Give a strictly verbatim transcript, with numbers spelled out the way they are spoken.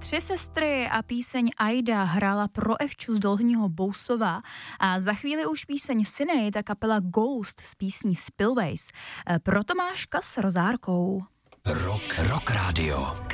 Tři sestry a píseň Aida hrála pro Evču z Dolního Bousova a za chvíli už píseň Synej, ta kapela Ghost s písní Spillways. Pro Tomáška s Rozárkou. Rock, Rock Radio.